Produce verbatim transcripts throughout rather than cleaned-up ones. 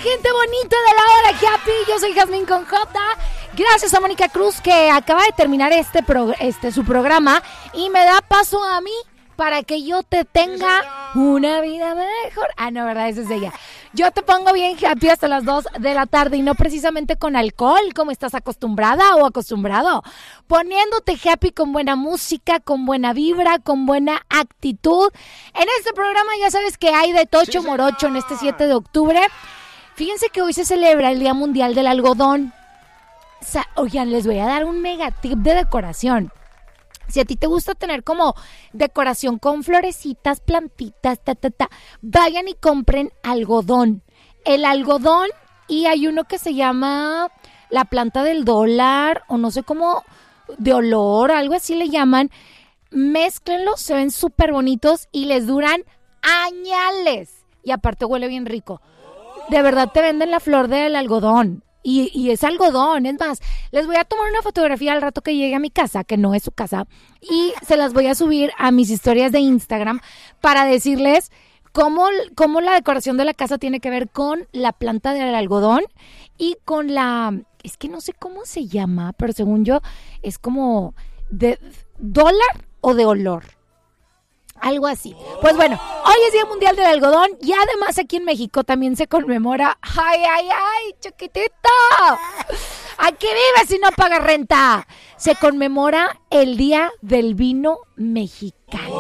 gente bonita de la hora Happy. Yo soy Jazmín con J. Gracias a Mónica Cruz, que acaba de terminar este, pro, este su programa y me da paso a mí para que yo te tenga una vida mejor. Ah, no, ¿verdad? Esa es ella. Yo te pongo bien happy hasta las dos de la tarde y no precisamente con alcohol, como estás acostumbrada o acostumbrado. Poniéndote happy con buena música, con buena vibra, con buena actitud. En este programa ya sabes que hay de tocho sí, morocho en este siete de octubre. Fíjense que hoy se celebra el Día Mundial del Algodón. O sea, oigan, les voy a dar un mega tip de decoración. Si a ti te gusta tener como decoración con florecitas, plantitas, ta, ta, ta, vayan y compren algodón. El algodón, y hay uno que se llama la planta del dólar, o no sé cómo, de olor, algo así le llaman. Mézclenlos, se ven súper bonitos y les duran añales. Y aparte huele bien rico. De verdad te venden la flor del algodón. Y, y es algodón, es más, les voy a tomar una fotografía al rato que llegue a mi casa, que no es su casa, y se las voy a subir a mis historias de Instagram para decirles cómo, cómo la decoración de la casa tiene que ver con la planta del algodón y con la, es que no sé cómo se llama, pero según yo es como de dólar o de olor. Algo así. Pues bueno, hoy es Día Mundial del Algodón y además aquí en México también se conmemora... ¡Ay, ay, ay, chiquitito! ¿A qué vives si no pagas renta? Se conmemora el Día del Vino Mexicano.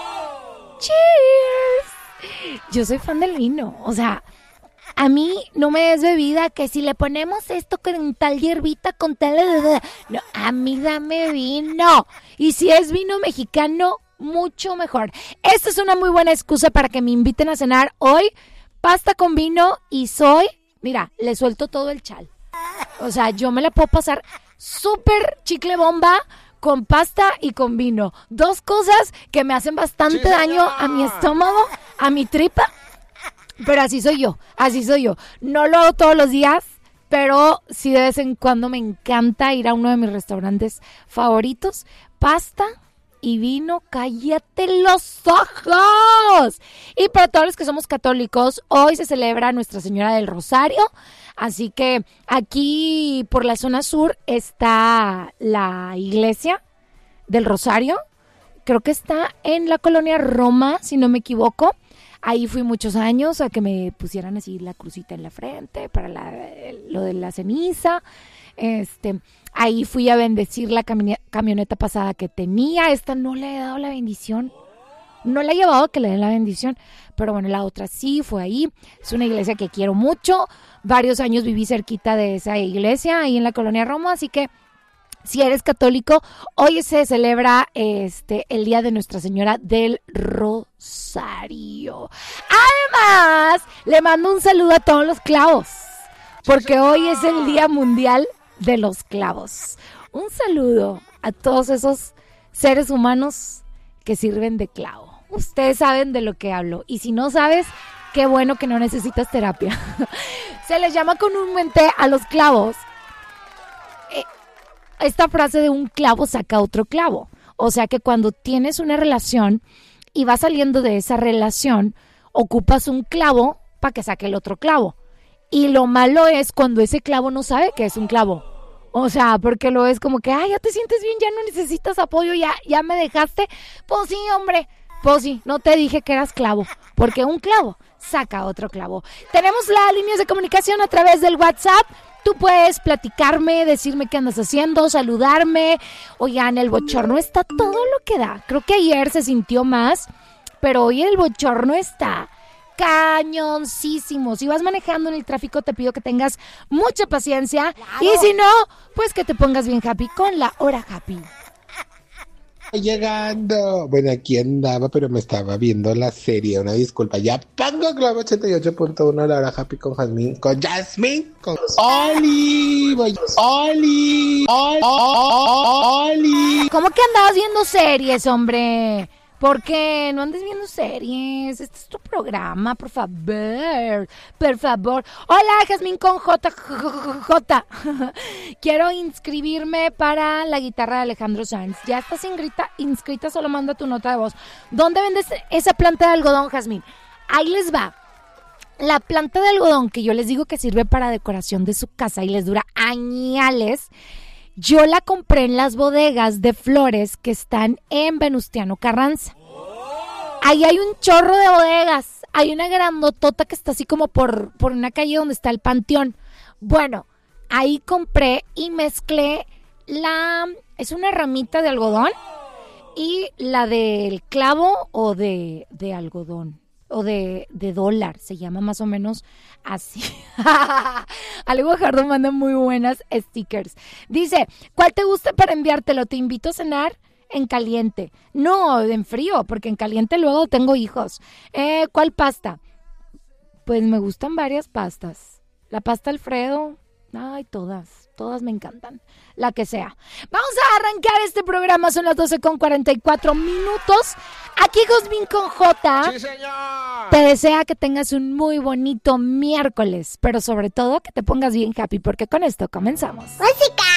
¡Cheers! Yo soy fan del vino, o sea... A mí no me des bebida, que si le ponemos esto con tal hierbita, con tal... No, a mí dame vino. Y si es vino mexicano... mucho mejor. Esta es una muy buena excusa para que me inviten a cenar hoy. Pasta con vino y soy, mira, le suelto todo el chal. O sea, yo me la puedo pasar súper chicle bomba con pasta y con vino. Dos cosas que me hacen bastante daño a mi estómago, a mi tripa. Pero así soy yo, así soy yo. No lo hago todos los días, pero sí de vez en cuando me encanta ir a uno de mis restaurantes favoritos. Pasta y vino, cállate los ojos. Y para todos los que somos católicos, hoy se celebra Nuestra Señora del Rosario. Así que aquí por la zona sur está la iglesia del Rosario. Creo que está en la colonia Roma, si no me equivoco. Ahí fui muchos años a que me pusieran así la crucita en la frente para la, lo de la ceniza. Este... Ahí fui a bendecir la cami- camioneta pasada que tenía. Esta no le he dado la bendición. No la he llevado a que le den la bendición. Pero bueno, la otra sí fue ahí. Es una iglesia que quiero mucho. Varios años viví cerquita de esa iglesia, ahí en la colonia Roma. Así que si eres católico, hoy se celebra este el Día de Nuestra Señora del Rosario. Además, le mando un saludo a todos los clavos. Porque hoy es el Día Mundial de los Clavos. Un saludo a todos esos seres humanos que sirven de clavo. Ustedes saben de lo que hablo. Y si no sabes, qué bueno que no necesitas terapia. Se les llama comúnmente a los clavos eh, esta frase de un clavo saca otro clavo. O sea que cuando tienes una relación y vas saliendo de esa relación, ocupas un clavo para que saque el otro clavo. Y lo malo es cuando ese clavo no sabe que es un clavo. O sea, porque lo es como que, ay, ya te sientes bien, ya no necesitas apoyo, ya, ya me dejaste. Pues sí, hombre, pues sí, no te dije que eras clavo, porque un clavo saca otro clavo. Tenemos las líneas de comunicación a través del WhatsApp. Tú puedes platicarme, decirme qué andas haciendo, saludarme. Oigan, el bochorno está todo lo que da. Creo que ayer se sintió más, pero hoy el bochorno está cañoncísimo. Si vas manejando en el tráfico, te pido que tengas mucha paciencia. Claro. Y si no, pues que te pongas bien happy con la hora happy. Llegando. Bueno, aquí andaba, pero me estaba viendo la serie. Una disculpa. Ya pongo Globo ochenta y ocho punto uno, la hora happy con Jazmín. Con Jazmín. Con Oli. Oli. Oli. Oli. ¿Cómo que andabas viendo series, hombre? ¿Por qué no andes viendo series? Este es tu programa, por favor. Por favor. Hola, Jazmín con J. J. Quiero inscribirme para la guitarra de Alejandro Sanz. ¿Ya estás inscrita? Inscrita, solo manda tu nota de voz. ¿Dónde vendes esa planta de algodón, Jazmín? Ahí les va. La planta de algodón que yo les digo que sirve para decoración de su casa y les dura añales, yo la compré en las bodegas de flores que están en Venustiano Carranza. Ahí hay un chorro de bodegas. Hay una grandotota que está así como por, por una calle donde está el panteón. Bueno, ahí compré y mezclé la... Es una ramita de algodón y la del clavo o de, de algodón. O de, de dólar, se llama más o menos así. Ale Guajardo manda muy buenas stickers. Dice, ¿cuál te gusta para enviártelo? Te invito a cenar en caliente. No, en frío, porque en caliente luego tengo hijos. Eh, ¿Cuál pasta? Pues me gustan varias pastas. La pasta Alfredo, ay, todas, todas me encantan. La que sea. Vamos a arrancar este programa, son las doce con cuarenta y cuatro minutos. Aquí Jazmín con J. ¡Sí, señor! Te desea que tengas un muy bonito miércoles, pero sobre todo que te pongas bien happy, porque con esto comenzamos. Música.